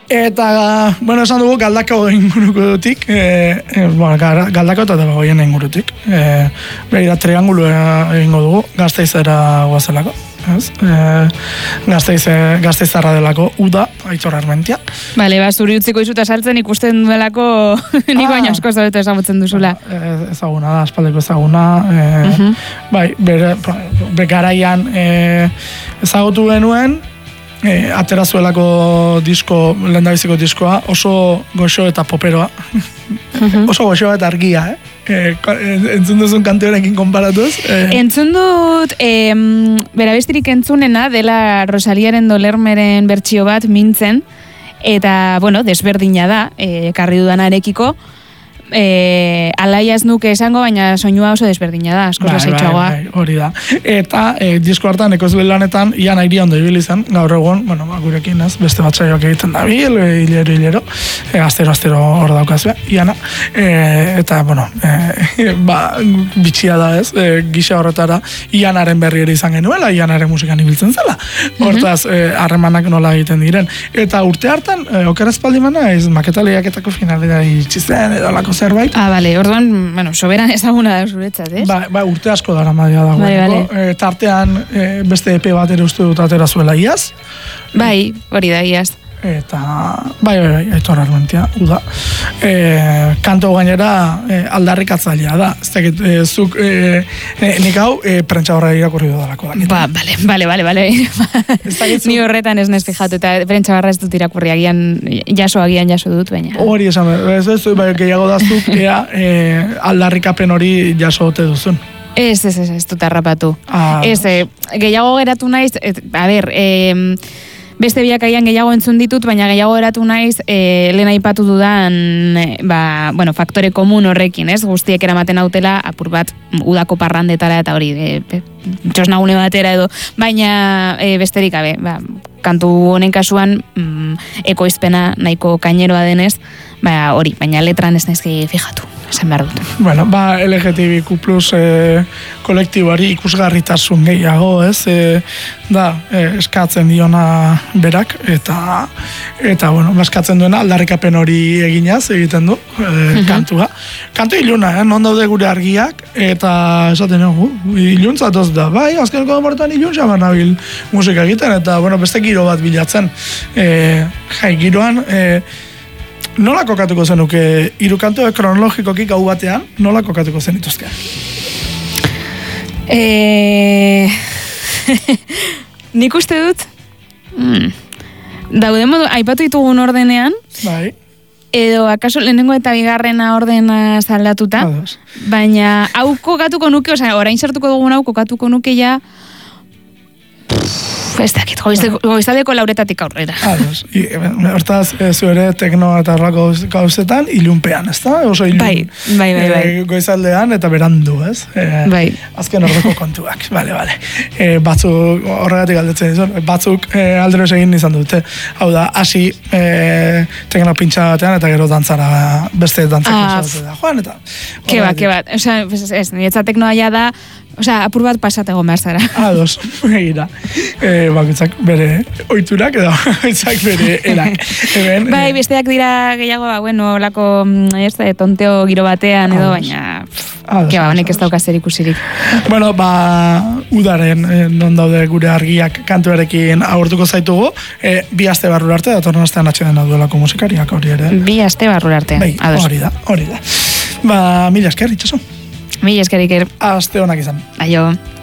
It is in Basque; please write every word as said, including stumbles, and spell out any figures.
Eta, bueno, esan dugu Galdakao ingurutik, e, e, bueno, Galdakao eta Debagoien ingurutik. E, Begira, triangulua egingo dugu, Gasteizera guazelako. Ez? E, Gasteiz, Gasteizarra delako, Uda, Aitor Armentia. Bale, ba, zuri utziko izuta saltzen ikusten duelako nik baino asko zabetu ezagutzen duzula. E, ezaguna da, aspaldeko ezaguna. E, uh-huh. Bai, bere, be, garaian e, ezagutu genuen, E, atera zuelako disko, lehendabiziko diskoa, oso goxo eta poperoa. Uh-huh. Oso goxo eta argia, eh? E, entzun duzun kantorekin konparatuz? E... Entzun dut, e, berabestirik entzunena dela Rosaliaren Dolermeren bertsio bat mintzen, eta, bueno, desberdina da, e, karri dudanarekiko, E, alaia ez nuke esango, baina soinua oso desberdina da, asko zaitxoagoa. Bai, bai, hori da. Eta e, disko hartan, ekoizle lanetan, ian airi ondo ibili zen, gaur egun, bueno, gurekin ez, beste batzaioak egiten da bil, hilero, hilero, e, astero, astero hor daukazue, iana. E, eta, bueno, e, ba, bitxia da ez, e, gisa horretara, ianaren berri ere izan genuela, ianaren musikan ibiltzen zela. Hortaz, harremanak nola egiten diren. Eta urte hartan, e, okerazpaldi mana, ez maketaleaketako finalera itxizen, edo lako zerbait. Ah, bale, orduan, bueno, soberan ezaguna da zuretzat, ez? Ba, ba, urte asko dara madia dago. Vale, vale. E, tartean e, beste epe bat ere uste dut atera zuela iaz. Bai, hori da iaz. Eta, bai, bai, bai, Aitor Armentia, Uda. E, kanto gainera e, aldarrikatzailea da. Ez dakit, e, zuk, e, e, nik hau, e, prentsa horra irakurri dudalako. Ba, bale, bale, bale, bale. Ni horretan ez nez fijatu, eta prentsa horra ez dut irakurri, agian, jaso agian jaso dut, baina. Hori esan, ez ez, bai, gehiago dazuk, ea, e, aldarrikapen hori jaso ote duzun. Ez, ez, ez, ez dut harrapatu. Ah, ez, e, gehiago geratu naiz, et, a ber, e, beste biak aian gehiago entzun ditut, baina gehiago eratu naiz, e, lehen aipatu dudan, e, ba, bueno, faktore komun horrekin, ez? Guztiek eramaten hautela, apur bat, udako parrandetara eta hori, e, txosnagune batera edo, baina e, besterik gabe, ba, kantu honen kasuan, mm, ekoizpena nahiko kaineroa denez, ba, hori, baina letran ez naizki fijatu. Esan behar dut. Bueno, ba, L G T B Q plus e, kolektiboari ikusgarritasun gehiago, ez? E, da, e, eskatzen diona berak, eta, eta bueno, eskatzen duena aldarrikapen hori eginaz egiten du, e, uh-huh. kantua. Kantu iluna, eh? Non daude gure argiak, eta esaten dugu, iluntzatoz da, bai, azkeneko denbortan ilun xaman nabil musika egiten, eta, bueno, beste giro bat bilatzen. E, jai, giroan, e, nola kokatuko zenuke hiru kantu kronologikoki gau batean, nola kokatuko zenituzke? Eh... Nik uste dut, mm. daude modu, aipatu ditugun ordenean, bai. Edo akaso lehenengo eta bigarrena ordena zaldatuta, Ados. Baina hau kokatuko nuke, osea, orain sartuko dugun hau kokatuko nuke ja, ez dakit, goizaldeko lauretatik aurrera. Ados. Hortaz, zu ere tekno eta horrako gauzetan, ilunpean, ez da? Oso ilun. Bai, bai, bai, bai. E, goizaldean eta berandu, ez? E, bai. Azken horreko kontuak, bale, bale. E, batzuk, horregatik aldetzen izan, batzuk e, aldero egin izan dute. Hau da, hasi e, tekno pintxa batean eta gero dantzara, beste dantzak ah, da. Joan, eta... Keba, keba. Osea, ez, niretzat teknoa ja da, osea, apur bat pasat egon behar zara. Ados, egira. E, bakitzak bere oiturak edo bakitzak bere erak. Eben, bai, besteak dira gehiago, ba, bueno, lako, ez, tonteo giro batean edo, baina, ados, keba, honek ez dauka zer ikusirik. Bueno, ba, udaren, eh, non daude gure argiak kantuarekin agurtuko zaitugu, eh, bi aste barrura arte, datorren astean atxeden duelako musikariak hori ere. Bi aste barrura arte, bai, ados. Hori da, hori da. Ba, mila esker, itxaso. Mila esker, Iker. Aste honak izan. Aio.